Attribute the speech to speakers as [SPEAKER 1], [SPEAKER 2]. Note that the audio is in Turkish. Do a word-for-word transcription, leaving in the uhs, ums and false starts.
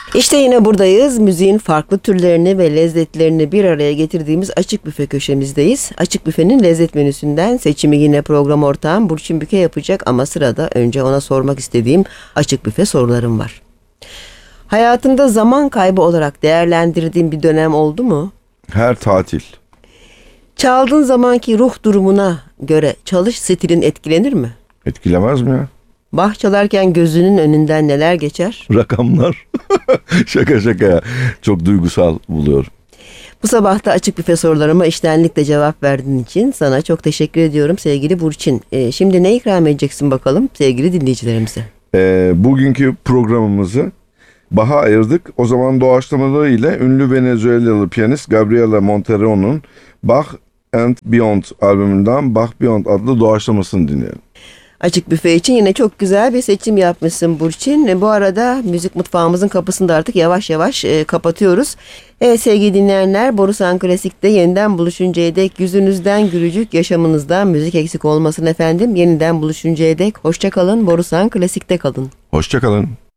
[SPEAKER 1] İşte yine buradayız. Müziğin farklı türlerini ve lezzetlerini bir araya getirdiğimiz Açık Büfe köşemizdeyiz. Açık Büfe'nin lezzet menüsünden seçimi yine program ortağım Burçin Büke yapacak ama sırada önce ona sormak istediğim Açık Büfe sorularım var. Hayatında zaman kaybı olarak değerlendirdiğin bir dönem oldu mu?
[SPEAKER 2] Her tatil.
[SPEAKER 1] Çaldığın zamanki ruh durumuna göre çalış stilin etkilenir mi?
[SPEAKER 2] Etkilemez mi ya?
[SPEAKER 1] Bach çalarken gözünün önünden neler geçer?
[SPEAKER 2] Rakamlar. Şaka şaka. Çok duygusal buluyorum.
[SPEAKER 1] Bu sabah da Açık Büfe sorularıma içtenlikle cevap verdiğin için sana çok teşekkür ediyorum sevgili Burçin. Ee, şimdi ne ikram edeceksin bakalım sevgili dinleyicilerimize?
[SPEAKER 2] Ee, bugünkü programımızı Bach'a ayırdık. O zaman doğaçlamaları ile ünlü Venezuelalı piyanist Gabriela Montero'nun Bach and Beyond albümünden Bach Beyond adlı doğaçlamasını dinleyelim.
[SPEAKER 1] Açık Büfe için yine çok güzel bir seçim yapmışsın Burçin. Bu arada müzik mutfağımızın kapısını da artık yavaş yavaş e, kapatıyoruz. Evet sevgili dinleyenler, Borusan Klasik'te yeniden buluşuncaya dek yüzünüzden gülücük, yaşamınızdan müzik eksik olmasın efendim. Yeniden buluşuncaya dek hoşça kalın, Borusan Klasik'te kalın.
[SPEAKER 2] Hoşça kalın.